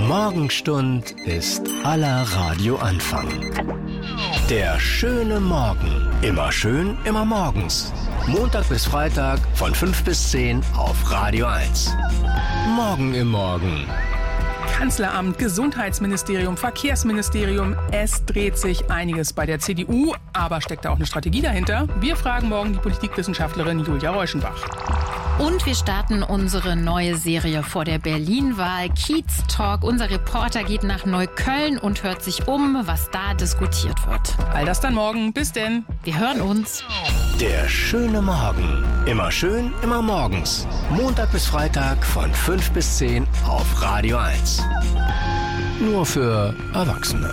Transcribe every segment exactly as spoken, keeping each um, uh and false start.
Morgenstund ist aller Radioanfang. Der schöne Morgen. Immer schön, immer morgens. Montag bis Freitag von fünf bis zehn auf Radio eins. Morgen im Morgen. Kanzleramt, Gesundheitsministerium, Verkehrsministerium. Es dreht sich einiges bei der C D U, aber steckt da auch eine Strategie dahinter? Wir fragen morgen die Politikwissenschaftlerin Julia Reuschenbach. Und wir starten unsere neue Serie vor der Berlin-Wahl, Kiez Talk. Unser Reporter geht nach Neukölln und hört sich um, was da diskutiert wird. All das dann morgen. Bis denn. Wir hören uns. Der schöne Morgen. Immer schön, immer morgens. Montag bis Freitag von fünf bis zehn auf Radio eins. Nur für Erwachsene.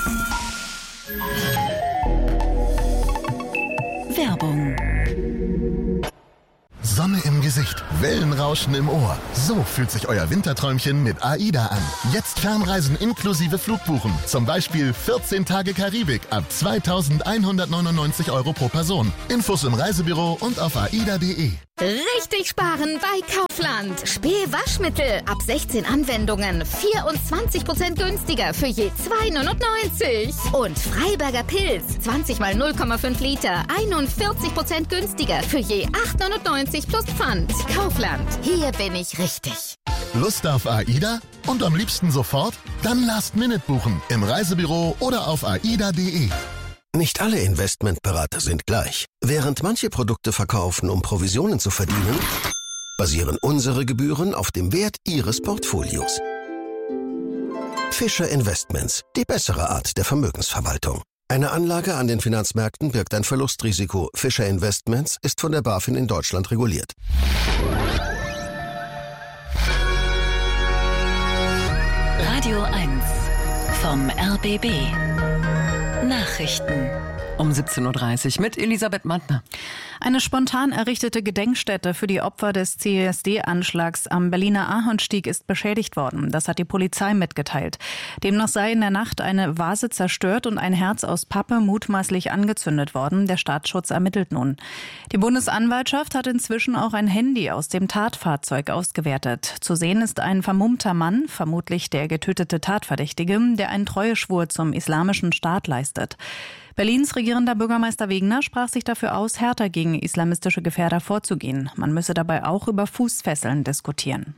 Werbung. Sonne im Gesicht, Wellenrauschen im Ohr. So fühlt sich euer Winterträumchen mit AIDA an. Jetzt Fernreisen inklusive Flugbuchen. Zum Beispiel vierzehn Tage Karibik ab zweitausendeinhundertneunundneunzig Euro pro Person. Infos im Reisebüro und auf aida punkt de. Richtig sparen bei Kaufland. Spee-Waschmittel ab sechzehn Anwendungen. vierundzwanzig Prozent günstiger für je zwei neunundneunzig. Und Freiberger Pilz. zwanzig mal null Komma fünf Liter. einundvierzig Prozent günstiger für je acht neunundneunzig plus Pfand. Kaufland. Hier bin ich richtig. Lust auf AIDA? Und am liebsten sofort? Dann Last Minute buchen. Im Reisebüro oder auf aida punkt de. Nicht alle Investmentberater sind gleich. Während manche Produkte verkaufen, um Provisionen zu verdienen, basieren unsere Gebühren auf dem Wert Ihres Portfolios. Fischer Investments, die bessere Art der Vermögensverwaltung. Eine Anlage an den Finanzmärkten birgt ein Verlustrisiko. Fischer Investments ist von der BaFin in Deutschland reguliert. Radio eins vom R B B. Nachrichten. Um siebzehn Uhr dreißig mit Elisabeth Mantner. Eine spontan errichtete Gedenkstätte für die Opfer des C S D-Anschlags am Berliner Ahornstieg ist beschädigt worden. Das hat die Polizei mitgeteilt. Demnach sei in der Nacht eine Vase zerstört und ein Herz aus Pappe mutmaßlich angezündet worden. Der Staatsschutz ermittelt nun. Die Bundesanwaltschaft hat inzwischen auch ein Handy aus dem Tatfahrzeug ausgewertet. Zu sehen ist ein vermummter Mann, vermutlich der getötete Tatverdächtige, der einen Treueschwur zum Islamischen Staat leistet. Berlins regierender Bürgermeister Wegner sprach sich dafür aus, härter gegen islamistische Gefährder vorzugehen. Man müsse dabei auch über Fußfesseln diskutieren.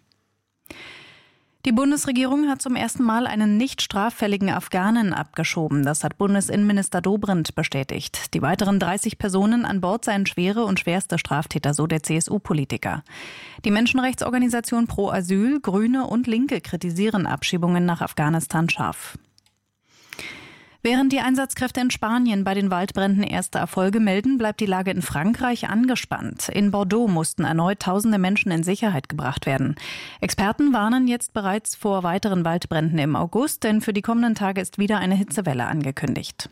Die Bundesregierung hat zum ersten Mal einen nicht straffälligen Afghanen abgeschoben. Das hat Bundesinnenminister Dobrindt bestätigt. Die weiteren dreißig Personen an Bord seien schwere und schwerste Straftäter, so der C S U-Politiker. Die Menschenrechtsorganisation Pro Asyl, Grüne und Linke kritisieren Abschiebungen nach Afghanistan scharf. Während die Einsatzkräfte in Spanien bei den Waldbränden erste Erfolge melden, bleibt die Lage in Frankreich angespannt. In Bordeaux mussten erneut tausende Menschen in Sicherheit gebracht werden. Experten warnen jetzt bereits vor weiteren Waldbränden im August, denn für die kommenden Tage ist wieder eine Hitzewelle angekündigt.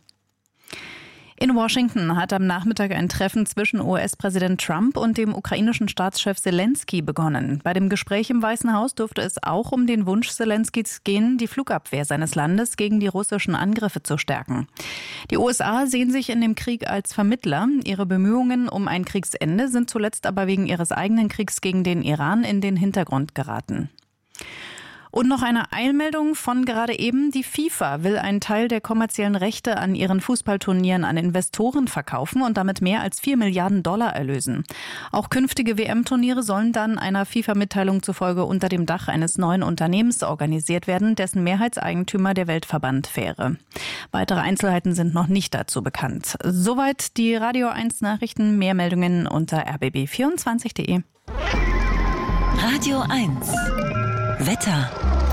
In Washington hat am Nachmittag ein Treffen zwischen U S-Präsident Trump und dem ukrainischen Staatschef Selenskyj begonnen. Bei dem Gespräch im Weißen Haus dürfte es auch um den Wunsch Selenskys gehen, die Flugabwehr seines Landes gegen die russischen Angriffe zu stärken. Die U S A sehen sich in dem Krieg als Vermittler. Ihre Bemühungen um ein Kriegsende sind zuletzt aber wegen ihres eigenen Kriegs gegen den Iran in den Hintergrund geraten. Und noch eine Eilmeldung von gerade eben. Die FIFA will einen Teil der kommerziellen Rechte an ihren Fußballturnieren an Investoren verkaufen und damit mehr als vier Milliarden Dollar erlösen. Auch künftige W M-Turniere sollen dann einer FIFA-Mitteilung zufolge unter dem Dach eines neuen Unternehmens organisiert werden, dessen Mehrheitseigentümer der Weltverband wäre. Weitere Einzelheiten sind noch nicht dazu bekannt. Soweit die Radio eins Nachrichten. Mehr Meldungen unter r b b vierundzwanzig punkt de. Radio eins. Wetter.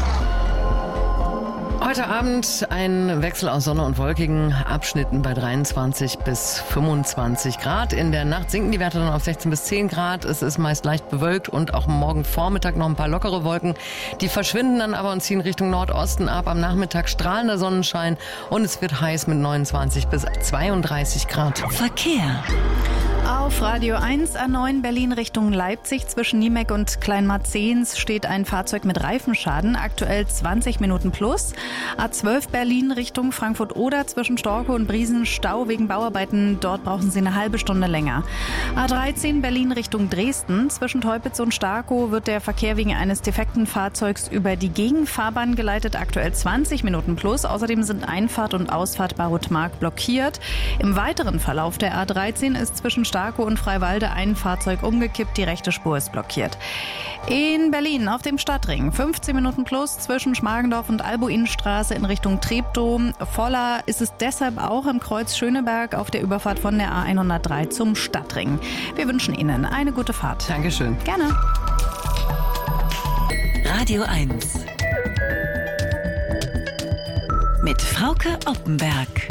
Heute Abend ein Wechsel aus Sonne und wolkigen Abschnitten bei dreiundzwanzig bis fünfundzwanzig Grad. In der Nacht sinken die Werte dann auf sechzehn bis zehn Grad. Es ist meist leicht bewölkt und auch morgen Vormittag noch ein paar lockere Wolken. Die verschwinden dann aber und ziehen Richtung Nordosten ab. Am Nachmittag strahlender Sonnenschein und es wird heiß mit neunundzwanzig bis zweiunddreißig Grad. Verkehr. Auf Radio eins A neun Berlin Richtung Leipzig zwischen Niemek und Kleinmarzens steht ein Fahrzeug mit Reifenschaden, aktuell zwanzig Minuten plus. A zwölf Berlin Richtung Frankfurt-Oder zwischen Storkow und Briesen Stau wegen Bauarbeiten, dort brauchen Sie eine halbe Stunde länger. A dreizehn Berlin Richtung Dresden zwischen Teupitz und Starkow wird der Verkehr wegen eines defekten Fahrzeugs über die Gegenfahrbahn geleitet, aktuell zwanzig Minuten plus. Außerdem sind Einfahrt und Ausfahrt Barutmark blockiert. Im weiteren Verlauf der A dreizehn ist zwischen Starkow und Freiwalde ein Fahrzeug umgekippt, die rechte Spur ist blockiert. In Berlin auf dem Stadtring fünfzehn Minuten plus zwischen Schmargendorf und Albuinstraße in Richtung Treptow. Voller ist es deshalb auch im Kreuz Schöneberg auf der Überfahrt von der A hundertdrei zum Stadtring. Wir wünschen Ihnen eine gute Fahrt. Dankeschön. Gerne. Radio eins mit Frauke Oppenberg.